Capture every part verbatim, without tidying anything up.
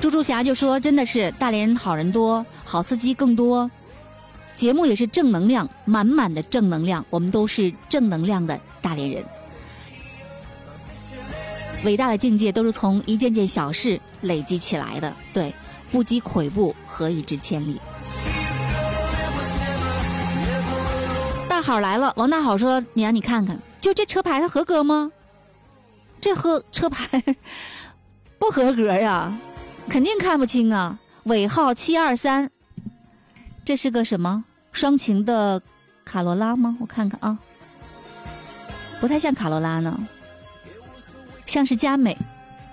猪猪侠就说真的是大连好人多，好司机更多，节目也是正能量，满满的正能量，我们都是正能量的大连人。伟大的境界都是从一件件小事累积起来的，对，不积跬步，何以至千里。大好来了，王大好说，你让你看看，就这车牌它合格吗？这合车牌不合格呀，肯定看不清啊。尾号七二三，这是个什么双擎的卡罗拉吗？我看看啊，不太像卡罗拉呢，像是佳美。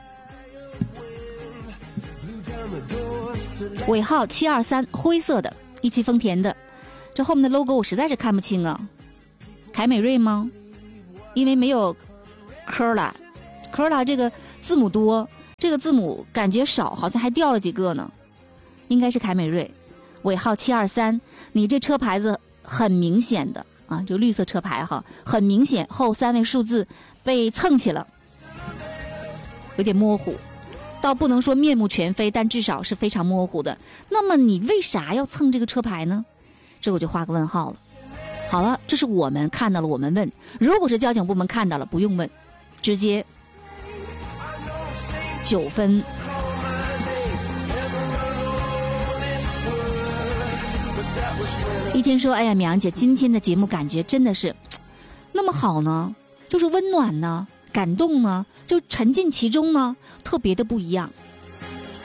尾号七二三，灰色的，一汽丰田的。这后面的 logo 我实在是看不清啊。凯美瑞吗？因为没有科拉，科拉这个字母多，这个字母感觉少，好像还掉了几个呢。应该是凯美瑞。尾号七二三，你这车牌子很明显的啊，就绿色车牌哈，很明显后三位数字被蹭起了，有点模糊，倒不能说面目全非，但至少是非常模糊的。那么你为啥要蹭这个车牌呢？这我就画个问号了。好了，这是我们看到了，我们问。如果是交警部门看到了，不用问，直接九分。一天说，哎呀，淼阳姐，今天的节目感觉真的是那么好呢，就是温暖呢，感动呢，就沉浸其中呢，特别的不一样。